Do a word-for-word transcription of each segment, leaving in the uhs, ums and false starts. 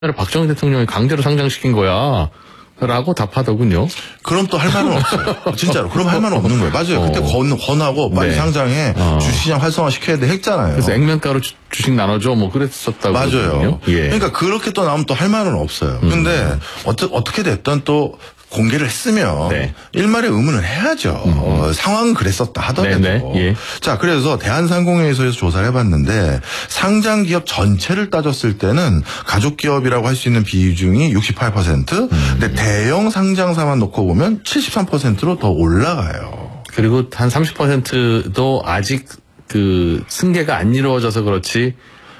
박정희 대통령이 강제로 상장시킨 거야. 라고 답하더군요. 그럼 또 할 말은 없어요. 진짜로. 그럼 할 말은 없는 거예요. 맞아요. 그때 어. 권, 권하고 빨리 네. 상장해 어. 주식시장 활성화 시켜야 돼 했잖아요. 그래서 액면가로 주, 주식 나눠줘 뭐 그랬었다고. 맞아요. 예. 그러니까 그렇게 또 나오면 또 할 말은 없어요. 음. 근데 어떠, 어떻게 됐든 또 공개를 했으면 네. 일말의 의문은 해야죠. 음. 어, 상황은 그랬었다 하더라도. 네네. 예. 자, 그래서 대한상공회의소에서 조사를 해봤는데 상장 기업 전체를 따졌을 때는 가족 기업이라고 할 수 있는 비중이 육십팔 퍼센트, 음. 근데 대형 상장사만 놓고 보면 칠십삼 퍼센트로 더 올라가요. 그리고 한 삼십 퍼센트도 아직 그 승계가 안 이루어져서 그렇지.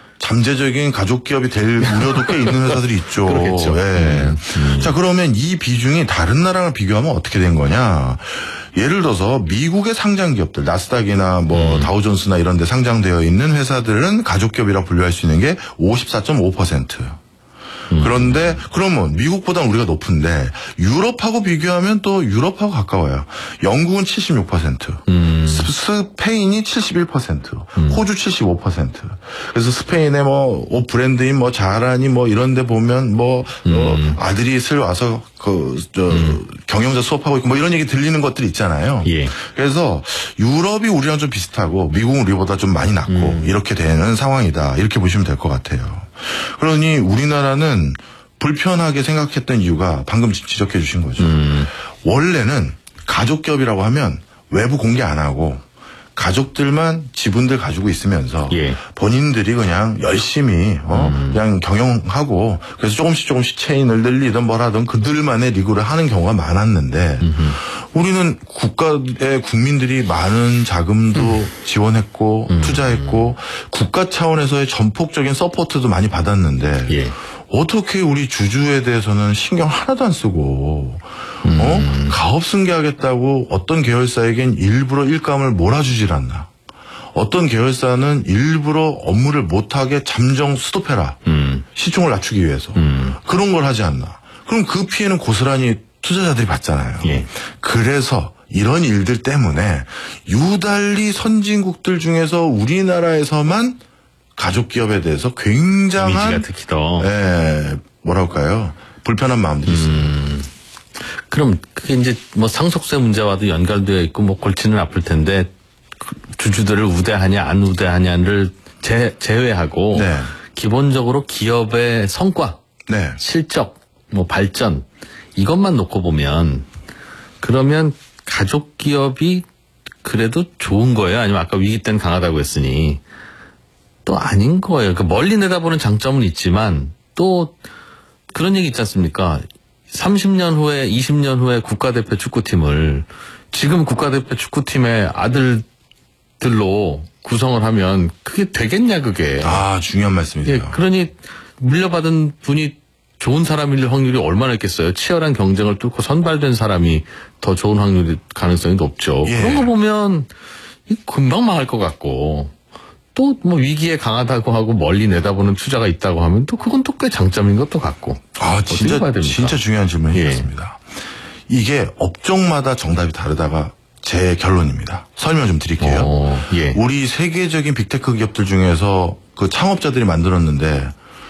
잠재적인 가족 기업이 될 우려도 꽤 있는 회사들이 있죠. 그렇겠죠. 예. 음. 음. 자, 그러면 이 비중이 다른 나라랑 비교하면 어떻게 된 거냐? 예를 들어서 미국의 상장 기업들, 나스닥이나 뭐 음. 다우존스나 이런 데 상장되어 있는 회사들은 가족 기업이라고 분류할 수 있는 게 오십사 점 오 퍼센트. 음. 그런데 그러면 미국보다는 우리가 높은데 유럽하고 비교하면 또 유럽하고 가까워요. 영국은 칠십육 퍼센트, 음. 스, 스페인이 칠십일 퍼센트, 음. 호주 칠십오 퍼센트. 그래서 스페인의 뭐 옷 브랜드인 뭐 자라니 뭐 이런 데 보면 뭐 음. 어, 아들이 슬 와서 그 저 음. 경영자 수업하고 있고 뭐 이런 얘기 들리는 것들 있잖아요. 예. 그래서 유럽이 우리랑 좀 비슷하고 미국은 우리보다 좀 많이 낮고 음. 이렇게 되는 상황이다. 이렇게 보시면 될 것 같아요. 그러니 우리나라는 불편하게 생각했던 이유가 방금 지적해 주신 거죠. 음. 원래는 가족기업이라고 하면 외부 공개 안 하고 가족들만 지분들 가지고 있으면서 예. 본인들이 그냥 열심히 어 음. 그냥 경영하고 그래서 조금씩 조금씩 체인을 늘리든 뭐라든 그들만의 리그를 하는 경우가 많았는데 음흠. 우리는 국가의 국민들이 많은 자금도 음. 지원했고 음. 투자했고 국가 차원에서의 전폭적인 서포트도 많이 받았는데 예. 어떻게 우리 주주에 대해서는 신경 하나도 안 쓰고 음. 어? 가업 승계하겠다고 어떤 계열사에겐 일부러 일감을 몰아주질 않나. 어떤 계열사는 일부러 업무를 못하게 잠정 스톱해라. 음. 시총을 낮추기 위해서. 음. 그런 걸 하지 않나. 그럼 그 피해는 고스란히 투자자들이 받잖아요. 예. 그래서 이런 일들 때문에 유달리 선진국들 중에서 우리나라에서만 가족 기업에 대해서 굉장한 이미지가 특히 더. 예, 뭐랄까요? 불편한 마음들이 있습니다. 음. 그럼 그게 이제 뭐 상속세 문제와도 연결되어 있고 뭐 골치는 아플 텐데 주주들을 우대하냐 안 우대하냐를 제, 제외하고 네. 기본적으로 기업의 성과, 네. 실적, 뭐 발전 이것만 놓고 보면 그러면 가족 기업이 그래도 좋은 거예요? 아니면 아까 위기 때는 강하다고 했으니 또 아닌 거예요. 그러니까 멀리 내다보는 장점은 있지만 또 그런 얘기 있지 않습니까? 삼십 년 후에 이십 년 후에 국가대표 축구팀을 지금 국가대표 축구팀의 아들들로 구성을 하면 그게 되겠냐 그게. 아, 중요한 말씀이세요. 예, 그러니 물려받은 분이 좋은 사람일 확률이 얼마나 있겠어요. 치열한 경쟁을 뚫고 선발된 사람이 더 좋은 확률이 가능성이 높죠. 예. 그런 거 보면 금방 망할 것 같고 또 뭐 위기에 강하다고 하고 멀리 내다보는 투자가 있다고 하면 또 그건 또 꽤 장점인 것도 같고. 아, 진짜, 봐야 됩니까? 진짜 중요한 질문이었습니다. 예. 이게 업종마다 정답이 다르다가 제 결론입니다. 설명 좀 드릴게요. 어, 예. 우리 세계적인 빅테크 기업들 중에서 그 창업자들이 만들었는데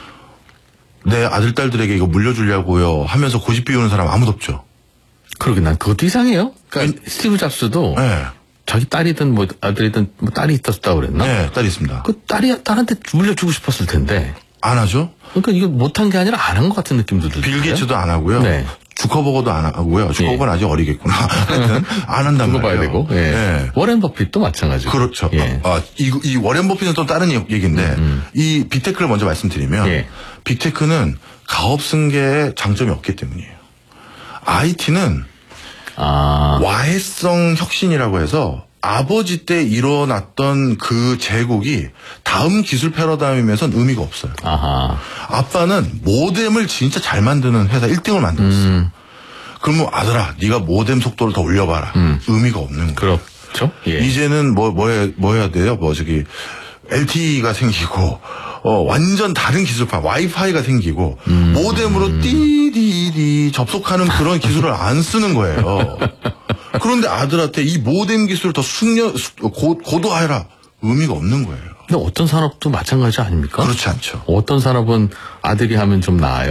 내 아들, 딸들에게 이거 물려주려고요 하면서 고집 피우는 사람 아무도 없죠. 그러게 난 그것도 이상해요. 그러니까 스티브 잡스도 네. 자기 딸이든 뭐 아들이든 뭐 딸이 있었다고 그랬나? 네, 딸이 있습니다. 그 딸이 딸한테 물려주고 싶었을 텐데. 안 하죠? 그러니까 이거 못한 게 아니라 안 한 것 같은 느낌도 들어요. 빌 게이츠도 안 하고요. 네. 주커버거도 안 하고요. 주커버거는 예. 아직 어리겠구나. 하여튼 안 한단 그거 말이에요. 봐야 되고. 예. 예. 워렌 버핏도 마찬가지고. 그렇죠. 예. 아, 이, 이 워렌 버핏은 또 다른 얘기인데 음, 음. 이 빅테크를 먼저 말씀드리면 예. 빅테크는 가업 승계에 장점이 없기 때문이에요. 아이티는 아. 와해성 혁신이라고 해서 아버지 때 일어났던 그 제국이 다음 기술 패러다임에선 의미가 없어요. 아하. 아빠는 모뎀을 진짜 잘 만드는 회사 일 등을 만들었어. 음. 그러면 아들아, 네가 모뎀 속도를 더 올려봐라. 음. 의미가 없는 거예요. 그렇죠. 예. 이제는 뭐, 뭐, 해, 뭐 해야 돼요? 뭐, 저기, 엘티이가 생기고, 어, 완전 다른 기술판, 와이파이가 생기고, 음. 모뎀으로 띠디디 접속하는 그런 기술을 안 쓰는 거예요. 그런데 아들한테 이 모뎀 기술을 더 숙려, 고, 고도화해라. 의미가 없는 거예요. 근데 어떤 산업도 마찬가지 아닙니까? 그렇지 않죠. 어떤 산업은 아들이 하면 좀 나아요.